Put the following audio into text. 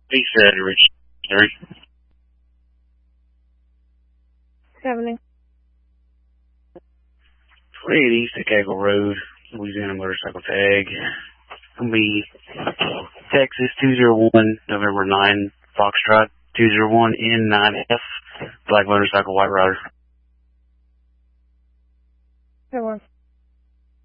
He said Rich 3. 70. 28 East Chicago Road, Louisiana motorcycle tag. Gonna be Texas 201, November 9, Foxtrot 201 N9F, black motorcycle, white rider. Good one.